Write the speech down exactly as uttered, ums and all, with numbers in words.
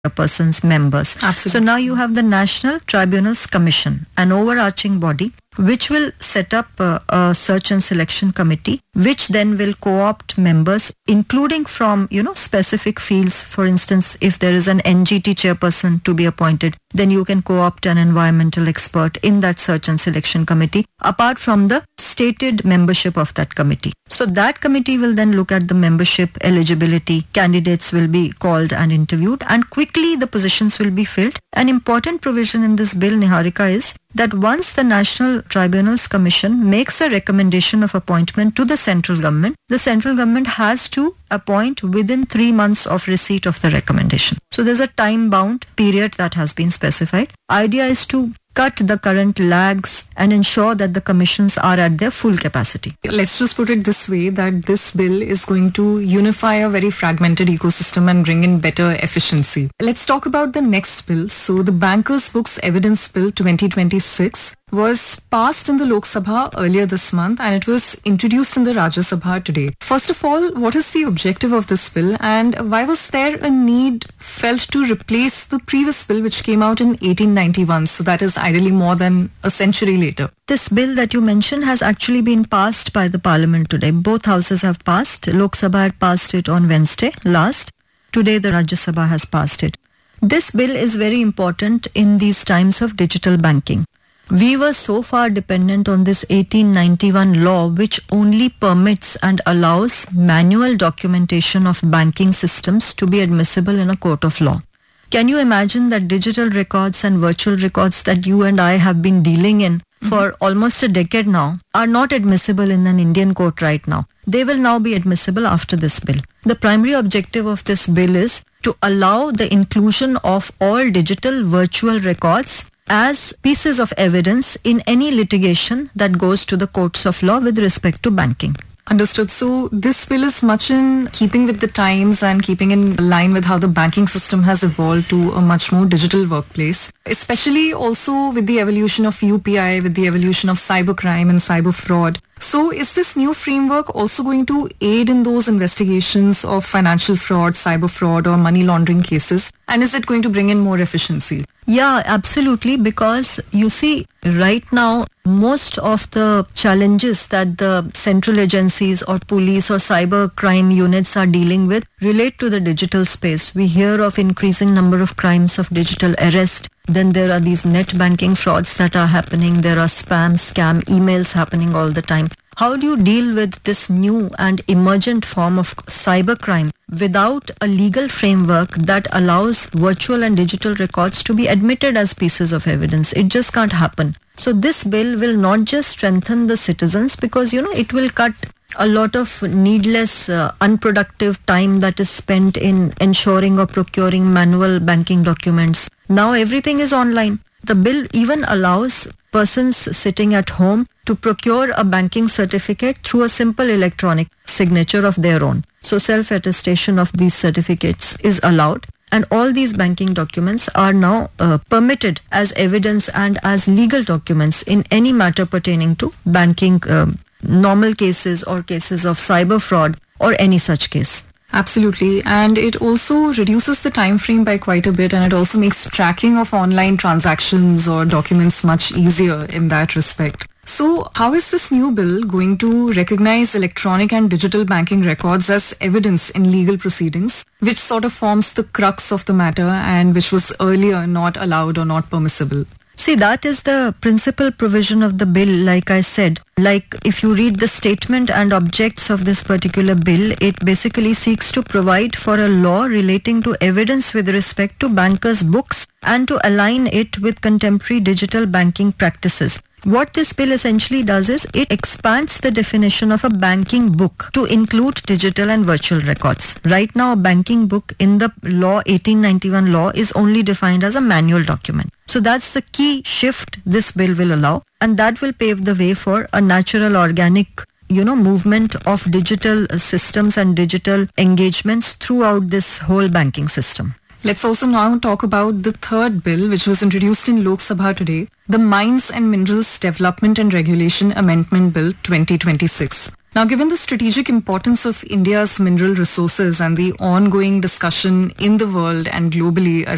chairpersons, members. Absolutely. So now you have the National Tribunals Commission, an overarching body which will set up uh, a search and selection committee, which then will co-opt members, including from, you know, specific fields. For instance, if there is an N G T chairperson to be appointed, then you can co-opt an environmental expert in that search and selection committee, apart from the stated membership of that committee. So that committee will then look at the membership eligibility, candidates will be called and interviewed, and quickly the positions will be filled. An important provision in this bill, Niharika, is that once the National Tribunals Commission makes a recommendation of appointment to the central government, the central government has to appoint within three months of receipt of the recommendation. So there's a time-bound period that has been specified. Idea is to cut the current lags and ensure that the commissions are at their full capacity. Let's just put it this way, that this bill is going to unify a very fragmented ecosystem and bring in better efficiency. Let's talk about the next bill. So the Bankers Books Evidence Bill twenty twenty-six was passed in the Lok Sabha earlier this month and it was introduced in the Rajya Sabha today. First of all, what is the objective of this bill and why was there a need felt to replace the previous bill which came out in eighteen ninety-one? So that is ideally more than a century later. This bill that you mentioned has actually been passed by the parliament today. Both houses have passed. Lok Sabha had passed it on Wednesday last. Today the Rajya Sabha has passed it. This bill is very important in these times of digital banking. We were so far dependent on this eighteen ninety-one law which only permits and allows manual documentation of banking systems to be admissible in a court of law. Can you imagine that digital records and virtual records that you and I have been dealing in for mm-hmm. almost a decade now are not admissible in an Indian court right now? They will now be admissible after this bill. The primary objective of this bill is to allow the inclusion of all digital virtual records as pieces of evidence in any litigation that goes to the courts of law with respect to banking. Understood. So this bill is much in keeping with the times and keeping in line with how the banking system has evolved to a much more digital workplace, especially also with the evolution of U P I, with the evolution of cybercrime and cyber fraud. So is this new framework also going to aid in those investigations of financial fraud, cyber fraud or money laundering cases? And is it going to bring in more efficiency? Yeah, absolutely. Because you see, right now, most of the challenges that the central agencies or police or cyber crime units are dealing with relate to the digital space. We hear of increasing number of crimes of digital arrest. Then there are these net banking frauds that are happening. There are spam, scam, emails happening all the time. How do you deal with this new and emergent form of cybercrime without a legal framework that allows virtual and digital records to be admitted as pieces of evidence? It just can't happen. So this bill will not just strengthen the citizens because, you know, it will cut a lot of needless, uh, unproductive time that is spent in ensuring or procuring manual banking documents. Now everything is online. The bill even allows persons sitting at home to procure a banking certificate through a simple electronic signature of their own. So self-attestation of these certificates is allowed. And all these banking documents are now uh, permitted as evidence and as legal documents in any matter pertaining to banking um, normal cases or cases of cyber fraud or any such case. Absolutely. And it also reduces the time frame by quite a bit and it also makes tracking of online transactions or documents much easier in that respect. So how is this new bill going to recognize electronic and digital banking records as evidence in legal proceedings, which sort of forms the crux of the matter and which was earlier not allowed or not permissible? See, that is the principal provision of the bill, like I said. Like, if you read the statement and objects of this particular bill, it basically seeks to provide for a law relating to evidence with respect to bankers' books and to align it with contemporary digital banking practices. What this bill essentially does is it expands the definition of a banking book to include digital and virtual records. Right now, a banking book in the law, eighteen ninety-one law, is only defined as a manual document. So that's the key shift this bill will allow, and that will pave the way for a natural, organic, you know, movement of digital systems and digital engagements throughout this whole banking system. Let's also now talk about the third bill which was introduced in Lok Sabha today, the Mines and Minerals Development and Regulation Amendment Bill twenty twenty-six. Now, given the strategic importance of India's mineral resources and the ongoing discussion in the world and globally